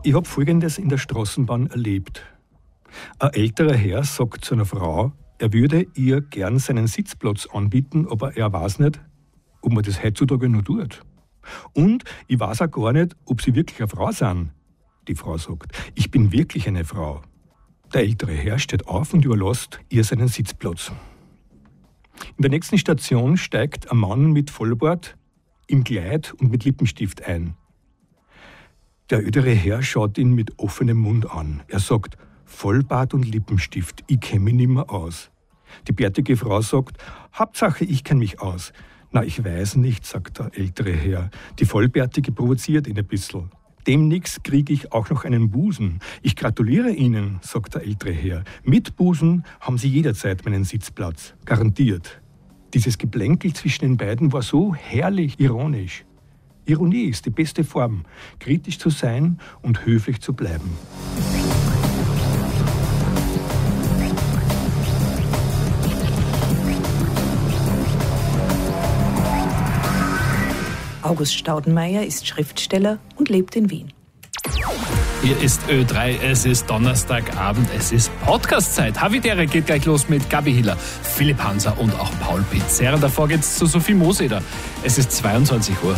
Ich habe Folgendes in der Straßenbahn erlebt. Ein älterer Herr sagt zu einer Frau, er würde ihr gern seinen Sitzplatz anbieten, aber er weiß nicht, ob man das heutzutage noch tut. Und ich weiß auch gar nicht, ob sie wirklich eine Frau sind. Die Frau sagt, ich bin wirklich eine Frau. Der ältere Herr steht auf und überlässt ihr seinen Sitzplatz. In der nächsten Station steigt ein Mann mit Vollbart, im Kleid und mit Lippenstift ein. Der ältere Herr schaut ihn mit offenem Mund an. Er sagt, Vollbart und Lippenstift, ich kenne mich nicht mehr aus. Die bärtige Frau sagt, Hauptsache, ich kenne mich aus. Na, ich weiß nicht, sagt der ältere Herr. Die Vollbärtige provoziert ihn ein bisschen. Demnächst kriege ich auch noch einen Busen. Ich gratuliere Ihnen, sagt der ältere Herr. Mit Busen haben Sie jederzeit meinen Sitzplatz. Garantiert. Dieses Geplänkel zwischen den beiden war so herrlich ironisch. Ironie ist die beste Form, kritisch zu sein und höflich zu bleiben. August Staudenmeier ist Schriftsteller und lebt in Wien. Hier ist Ö3, es ist Donnerstagabend, es ist Podcast-Zeit. Havidere geht gleich los mit Gabi Hiller, Philipp Hanser und auch Paul Pizzerra. Davor geht's zu Sophie Moseder. Es ist 22 Uhr.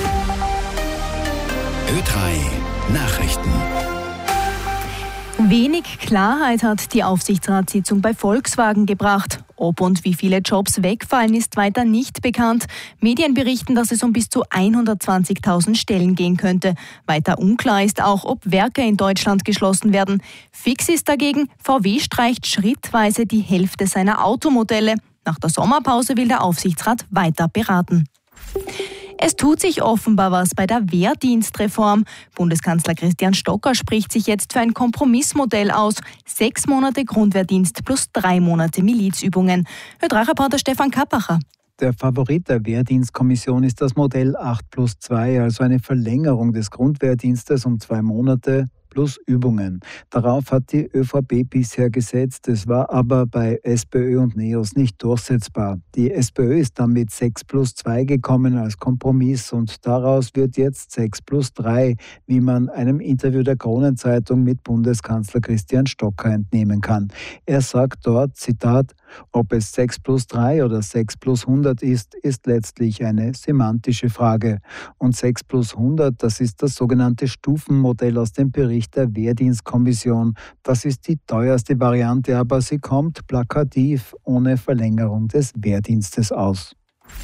Ö3 Nachrichten. Wenig Klarheit hat die Aufsichtsratssitzung bei Volkswagen gebracht. Ob und wie viele Jobs wegfallen, ist weiter nicht bekannt. Medien berichten, dass es um bis zu 120.000 Stellen gehen könnte. Weiter unklar ist auch, ob Werke in Deutschland geschlossen werden. Fix ist dagegen, VW streicht schrittweise die Hälfte seiner Automodelle. Nach der Sommerpause will der Aufsichtsrat weiter beraten. Es tut sich offenbar was bei der Wehrdienstreform. Bundeskanzler Christian Stocker spricht sich jetzt für ein Kompromissmodell aus. 6 Monate Grundwehrdienst plus 3 Monate Milizübungen. Ö3-Reporter Stefan Kappacher. Der Favorit der Wehrdienstkommission ist das Modell 8+2, also eine Verlängerung des Grundwehrdienstes um 2 Monate plus Übungen. Darauf hat die ÖVP bisher gesetzt. Es war aber bei SPÖ und NEOS nicht durchsetzbar. Die SPÖ ist dann mit 6+2 gekommen als Kompromiss und daraus wird jetzt 6+3, wie man einem Interview der Kronenzeitung mit Bundeskanzler Christian Stocker entnehmen kann. Er sagt dort, Zitat, ob es 6+3 oder 6+100 ist letztlich eine semantische Frage. Und 6+100, das ist das sogenannte Stufenmodell aus dem Bericht der Wehrdienstkommission. Das ist die teuerste Variante, aber sie kommt plakativ ohne Verlängerung des Wehrdienstes aus.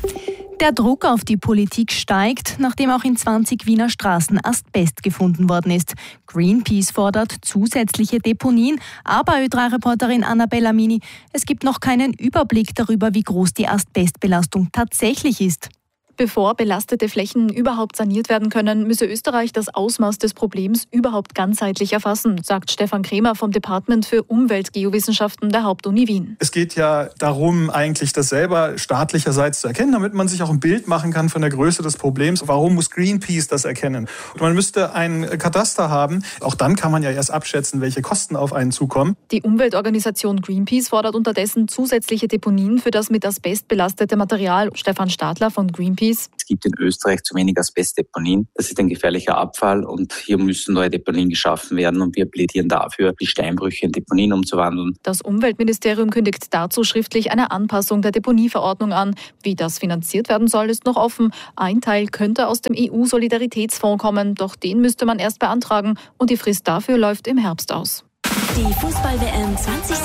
Der Druck auf die Politik steigt, nachdem auch in 20 Wiener Straßen Asbest gefunden worden ist. Greenpeace fordert zusätzliche Deponien, aber Ö3-Reporterin Annabella Mini, es gibt noch keinen Überblick darüber, wie groß die Asbestbelastung tatsächlich ist. Bevor belastete Flächen überhaupt saniert werden können, müsse Österreich das Ausmaß des Problems überhaupt ganzheitlich erfassen, sagt Stefan Kremer vom Department für Umweltgeowissenschaften der Hauptuni Wien. Es geht ja darum, eigentlich das selber staatlicherseits zu erkennen, damit man sich auch ein Bild machen kann von der Größe des Problems. Warum muss Greenpeace das erkennen? Und man müsste ein Kataster haben. Auch dann kann man ja erst abschätzen, welche Kosten auf einen zukommen. Die Umweltorganisation Greenpeace fordert unterdessen zusätzliche Deponien für das mit Asbest belastete Material. Stefan Stadler von Greenpeace. Es gibt in Österreich zu wenig Asbestdeponien. Das ist ein gefährlicher Abfall und hier müssen neue Deponien geschaffen werden und wir plädieren dafür, die Steinbrüche in Deponien umzuwandeln. Das Umweltministerium kündigt dazu schriftlich eine Anpassung der Deponieverordnung an. Wie das finanziert werden soll, ist noch offen. Ein Teil könnte aus dem EU-Solidaritätsfonds kommen, doch den müsste man erst beantragen und die Frist dafür läuft im Herbst aus. Die Fußball-WM 2026.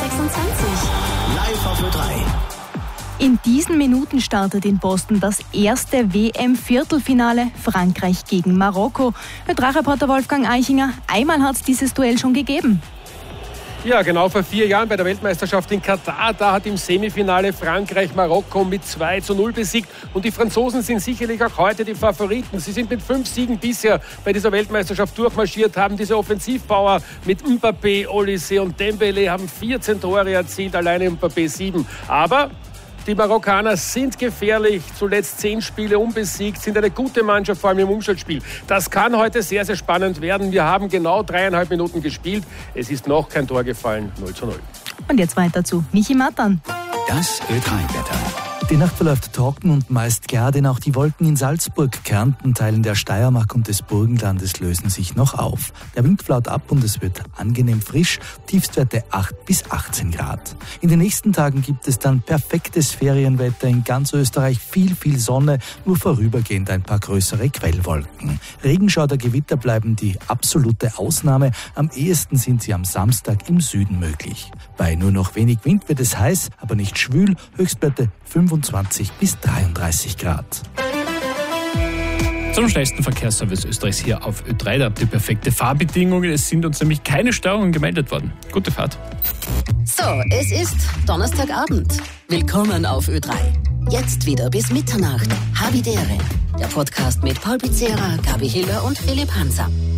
Live auf Ö3. In diesen Minuten startet in Boston das erste WM-Viertelfinale Frankreich gegen Marokko. Ö3-Reporter Wolfgang Eichinger, einmal hat es dieses Duell schon gegeben. Ja, genau vor 4 Jahren bei der Weltmeisterschaft in Katar. Da hat im Semifinale Frankreich Marokko mit 2:0 besiegt. Und die Franzosen sind sicherlich auch heute die Favoriten. Sie sind mit 5 Siegen bisher bei dieser Weltmeisterschaft durchmarschiert, haben diese Offensivpower mit Mbappé, Olise und Dembélé, haben 14 Tore erzielt, alleine Mbappé 7. Aber die Marokkaner sind gefährlich, zuletzt 10 Spiele unbesiegt, sind eine gute Mannschaft, vor allem im Umschaltspiel. Das kann heute sehr, sehr spannend werden. Wir haben genau 3,5 Minuten gespielt. Es ist noch kein Tor gefallen, 0:0. Und jetzt weiter zu Michi Mattan. Das Ö3-Wetter. Die Nacht verläuft trocken und meist klar, denn auch die Wolken in Salzburg, Kärnten, Teilen der Steiermark und des Burgenlandes lösen sich noch auf. Der Wind flaut ab und es wird angenehm frisch, Tiefstwerte 8 bis 18 Grad. In den nächsten Tagen gibt es dann perfektes Ferienwetter in ganz Österreich, viel Sonne, nur vorübergehend ein paar größere Quellwolken. Regenschauer, Gewitter bleiben die absolute Ausnahme, am ehesten sind sie am Samstag im Süden möglich. Bei nur noch wenig Wind wird es heiß, aber nicht schwül, Höchstwerte 25 bis 33 Grad. Zum schnellsten Verkehrsservice Österreichs hier auf Ö3. Da habt ihr perfekte Fahrbedingungen. Es sind uns nämlich keine Störungen gemeldet worden. Gute Fahrt. So, es ist Donnerstagabend. Willkommen auf Ö3. Jetzt wieder bis Mitternacht. Havidere. Der Podcast mit Paul Pizzera, Gabi Hiller und Philipp Hanser.